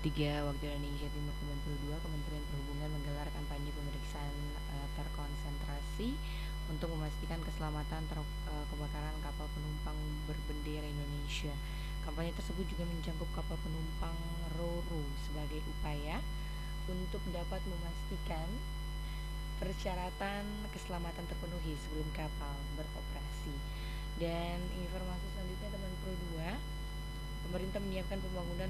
3 waktu Indonesia Timur 92, Kementerian Perhubungan menggelar kampanye pemeriksaan terkonsentrasi untuk memastikan keselamatan kebakaran kapal penumpang berbendera Indonesia. Kampanye tersebut juga mencakup kapal penumpang Ro-Ro sebagai upaya untuk dapat memastikan persyaratan keselamatan terpenuhi sebelum kapal beroperasi. Dan informasi selanjutnya teman Pro 2, pemerintah menyiapkan pembangunan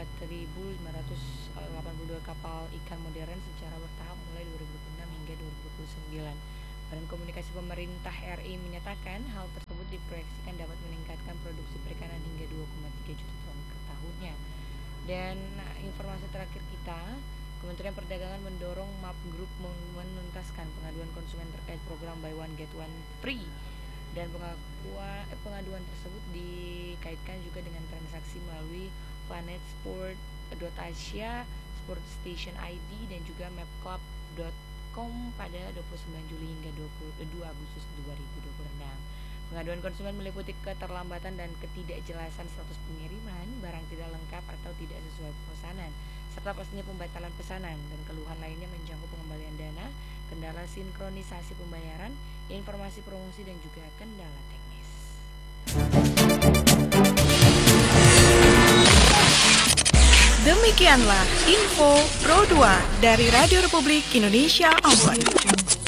4.582 kapal ikan modern secara bertahap mulai 2006 hingga 2029. Badan Komunikasi Pemerintah RI menyatakan hal tersebut diproyeksikan dapat meningkatkan produksi perikanan hingga 2,3 juta ton per tahunnya. Dan informasi terakhir kita, Kementerian Perdagangan mendorong MAP Group menuntaskan pengaduan konsumen terkait program Buy One Get One Free. Dan pengaduan tersebut dikaitkan juga dengan transaksi melalui planetsport.asia, Sport Station ID dan juga mapclub.com pada 29 Juli hingga 22 Agustus 2026. Pengaduan konsumen meliputi keterlambatan dan ketidakjelasan status pengiriman, barang tidak lengkap atau tidak sesuai pesanan, serta pastinya pembatalan pesanan, dan keluhan lainnya mencakup pengembalian dana, kendala sinkronisasi pembayaran, informasi promosi, dan juga kendala teknis. Demikianlah info Pro 2 dari Radio Republik Indonesia Ambon.